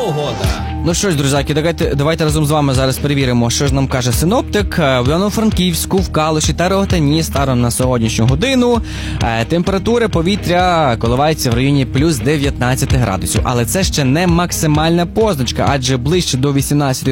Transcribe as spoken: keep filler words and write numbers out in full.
погода. Ну що ж, друзяки, давайте, давайте разом з вами зараз перевіримо, що ж нам каже синоптик. В Івано-Франківську, в Калуші та Рогатині станом на сьогоднішню годину температура повітря коливається в районі плюс дев'ятнадцять градусів. Але це ще не максимальна позначка, адже ближче до вісімнадцяти